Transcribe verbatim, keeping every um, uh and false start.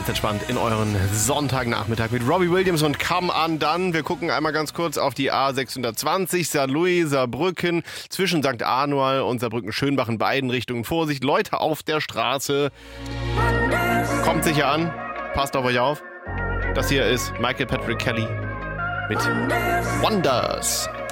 Ganz entspannt in euren Sonntagnachmittag mit Robbie Williams und Come Undone. Wir gucken einmal ganz kurz auf die A sechshundertzwanzig, Sankt Louis, Saarbrücken, zwischen Sankt Anual und Saarbrücken-Schönbach in beiden Richtungen. Vorsicht, Leute auf der Straße. Kommt sicher an, passt auf euch auf. Das hier ist Michael Patrick Kelly mit Wonders.